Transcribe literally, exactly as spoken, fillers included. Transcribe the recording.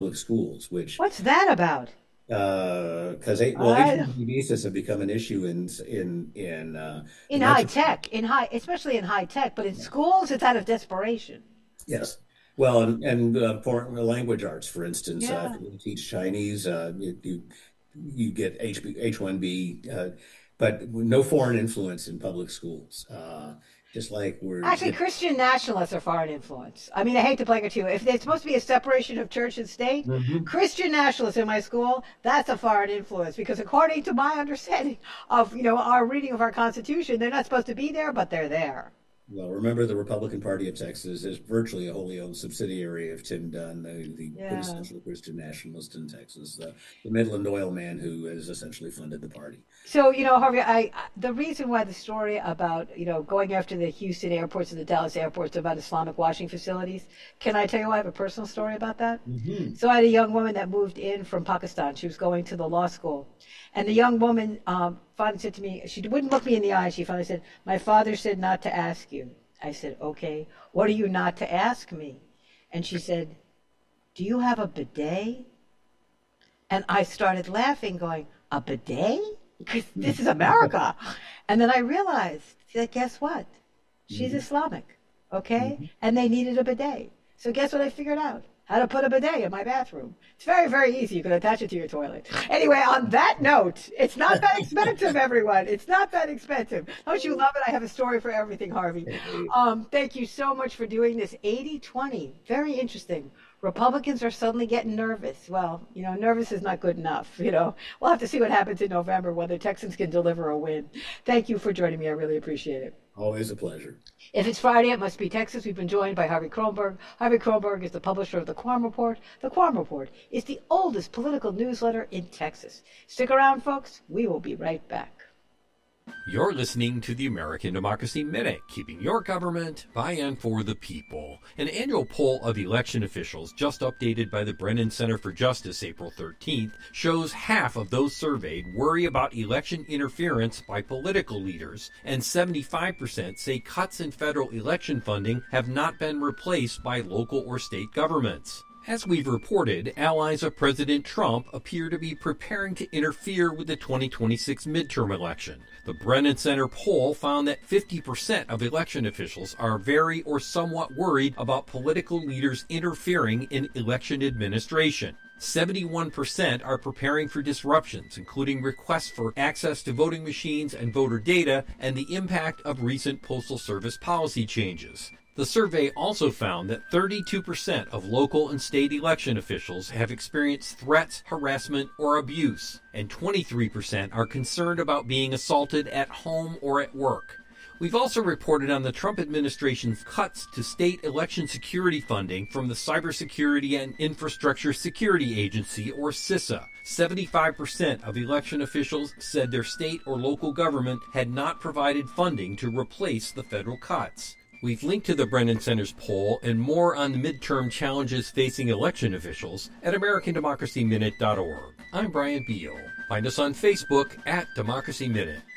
public schools, which What's that about? uh because well I H one B visas have become an issue in in in uh the in high metro. tech, in high, especially in high tech, but in schools, it's out of desperation. Yes. Well, and, and uh, for language arts, for instance, uh, Yeah. if you teach Chinese, uh, you, you you get H B, H one B, uh, but no foreign influence in public schools. Uh, just like we're, Actually, you Christian nationalists are foreign influence. I mean, I hate to play it to you. If there's supposed to be a separation of church and state, know. Mhm. Christian nationalists in my school, that's a foreign influence because according to my understanding of, you know, our reading of our Constitution, they're not supposed to be there, but they're there. Well, remember the Republican Party of Texas is virtually a wholly owned subsidiary of Tim Dunn, the, the Yeah. quintessential Christian nationalist in Texas, the, the Midland oil man who has essentially funded the party. So, you know, Harvey, I, I the reason why the story about, you know, going after the Houston airports and the Dallas airports about Islamic washing facilities, can I tell you I have a personal story about that? Hmm. So I had a young woman that moved in from Pakistan. She was going to the law school. And the young woman um, finally said to me, she wouldn't look me in the eye. She finally said, my father said not to ask you. I said, okay, what are you not to ask me? And she said, do you have a bidet? And I started laughing, going, a bidet? Because this is America. And then I realized that guess what? She's Hmm. Islamic, okay? Hmm. And they needed a bidet. So guess what I figured out? How to put a bidet in my bathroom. It's very, very easy. You can attach it to your toilet. Anyway, on that note, it's not that expensive, everyone. It's not that expensive. Don't you love it? I have a story for everything, Harvey. Um, thank you so much for doing this. eighty twenty. Very interesting. Republicans are suddenly getting nervous. Well, you know, nervous is not good enough. You know, we'll have to see what happens in November, whether Texans can deliver a win. Thank you for joining me. I really appreciate it. Always a pleasure. If it's Friday, it must be Texas. We've been joined by Harvey Kronberg. Harvey Kronberg is the publisher of the Quam Report. The Quam Report is the oldest political newsletter in Texas. Stick around, folks. We will be right back. You're listening to the American Democracy Minute, keeping your government by and for the people. An annual poll of election officials, just updated by the Brennan Center for Justice April thirteenth, shows half of those surveyed worry about election interference by political leaders, and seventy-five percent say cuts in federal election funding have not been replaced by local or state governments. As we've reported, allies of President Trump appear to be preparing to interfere with the twenty twenty-six midterm election. The Brennan Center poll found that fifty percent of election officials are very or somewhat worried about political leaders interfering in election administration. seventy-one percent are preparing for disruptions, including requests for access to voting machines and voter data and the impact of recent Postal Service policy changes. The survey also found that thirty-two percent of local and state election officials have experienced threats, harassment, or abuse, and twenty-three percent are concerned about being assaulted at home or at work. We've also reported on the Trump administration's cuts to state election security funding from the Cybersecurity and Infrastructure Security Agency, or CISA. seventy-five percent of election officials said their state or local government had not provided funding to replace the federal cuts. We've linked to the Brennan Center's poll and more on the midterm challenges facing election officials at American Democracy Minute dot org. I'm Brian Beal. Find us on Facebook at Democracy Minute.